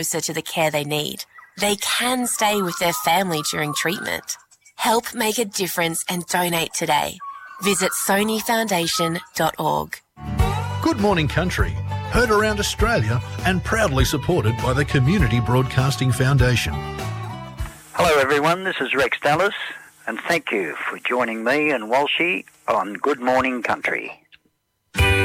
closer to the care they need. They can stay with their family during treatment. Help make a difference and donate today. Visit sonyfoundation.org. Good Morning Country, heard around Australia and proudly supported by the Community Broadcasting Foundation. Hello everyone, this is Rex Dallas, and thank you for joining me and Walshy on Good Morning Country.